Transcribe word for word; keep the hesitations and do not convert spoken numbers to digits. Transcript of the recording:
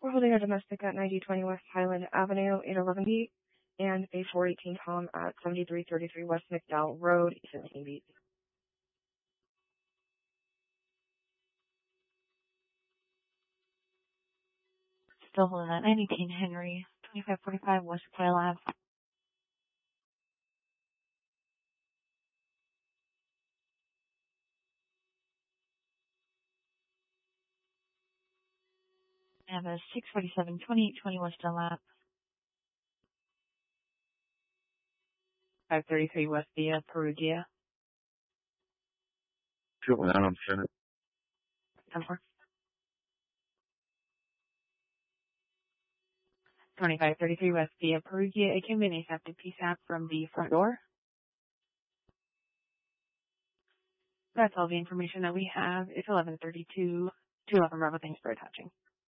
We're holding our domestic at ninety twenty West Highland Avenue, eight eleven B, and a four eighteen Tom at seventy-three thirty-three West McDowell Road, East Lansing Beach. Still holding at nine eighteen Henry, twenty-five forty-five West Quail Ave. I have a six forty-seven twenty-eight twenty West Dunlap. five thirty-three West Via Perugia. Fuel nine on Senate. ten four. twenty-five thirty-three West Via Perugia. It can be an aseptic P SAP from the front door. That's all the information that we have. It's eleven thirty-two. two eleven Bravo. Thanks for attaching.